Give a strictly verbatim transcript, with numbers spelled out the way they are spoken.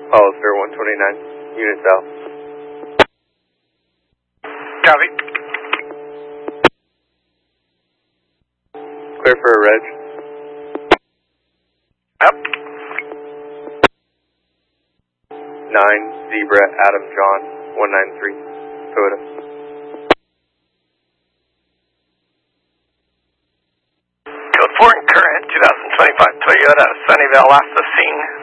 Hollister one twenty-nine, unit south. Copy. Clear for a reg. Yep. nine, Zebra, Adam John, one nine three, Toyota. Code four and current, two thousand twenty-five Toyota, Sunnyvale, last the scene.